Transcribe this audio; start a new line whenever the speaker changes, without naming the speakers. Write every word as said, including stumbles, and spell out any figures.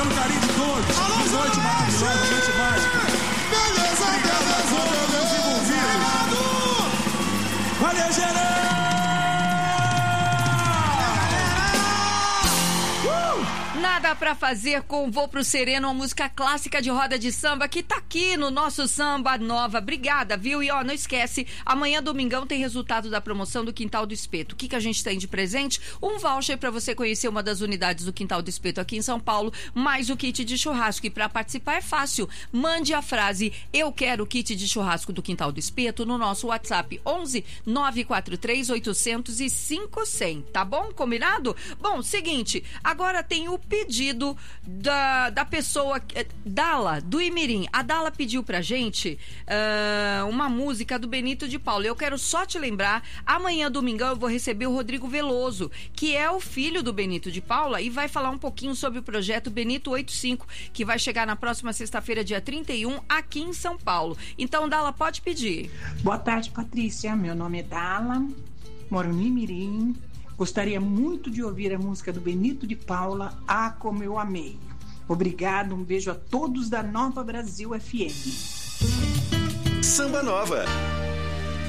pelo carinho de todos.
Alô,
Que noite maravilhosa, noite mágica.
Beleza, beleza, beleza.
Valeu, geral!
Nada pra fazer com Vou Pro Sereno, uma música clássica de roda de samba que tá aqui no nosso Samba Nova. Obrigada, viu? E ó, não esquece, amanhã, domingão, tem resultado da promoção do Quintal do Espeto. O que que a gente tem de presente? Um voucher pra você conhecer uma das unidades do Quintal do Espeto aqui em São Paulo, mais o kit de churrasco. E pra participar é fácil. Mande a frase "Eu quero o kit de churrasco do Quintal do Espeto" no nosso WhatsApp onze nove quatro três oito zero zero cinco zero zero, tá bom? Combinado? Bom, seguinte, agora tem o pedido da, da pessoa, Dala, do Imirim. A Dala pediu pra gente uh, uma música do Benito de Paula. Eu quero só te lembrar, amanhã, domingão, eu vou receber o Rodrigo Veloso, que é o filho do Benito de Paula, e vai falar um pouquinho sobre o projeto Benito oitenta e cinco, que vai chegar na próxima sexta-feira, dia trinta e um, aqui em São Paulo. Então, Dala, pode pedir.
Boa tarde, Patrícia. Meu nome é Dala, moro no Imirim. Gostaria muito de ouvir a música do Benito de Paula, Ah, Como Eu Amei. Obrigado, um beijo a todos da Nova Brasil F M.
Samba Nova.